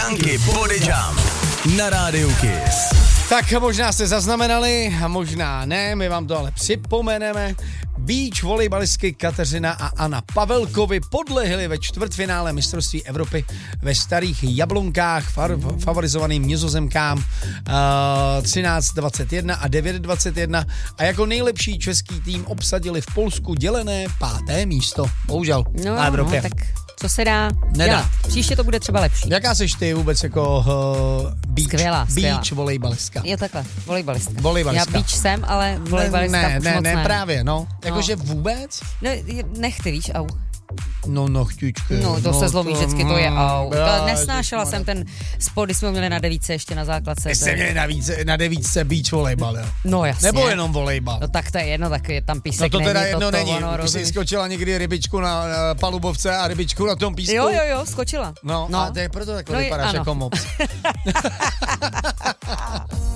Funky Body Jump na Rádiu Kiss. Tak možná jste zaznamenali, a možná ne, my vám to ale připomeneme. Beach volejbalistky Kateřina a Anna Pavelkovi podlehly ve čtvrtfinále mistrovství Evropy ve Starých Jablonkách favorizovaným Nizozemkám 13-21 a 9-21 a jako nejlepší český tým obsadili v Polsku dělené 5. místo. Bohužel. No, tak co se dá dělat? Příště to bude třeba lepší. Jaká seš ty vůbec jako skvělá. beach volejbalistka? Jo, takhle, volejbalistka. Já beach jsem, ale volejbalistka už moc ne. Právě, no. Jakože vůbec? No, nechty, víš, au. No, chtičky. No, to se zlomí vždycky, to je au. Nesnášela jsem ten sport, když jsme ho měli na 9 ještě na základce. Jste měli na 9 beach volejbal, jo? No, jasně. Nebo jenom volejbal? No tak to je jedno, tak je tam písek. No to teda jedno není. Když jsi skočila někdy rybičku na palubovce a rybičku na tom písku? Jo, skočila. No. A to je proto takhle vypadáš jako mops.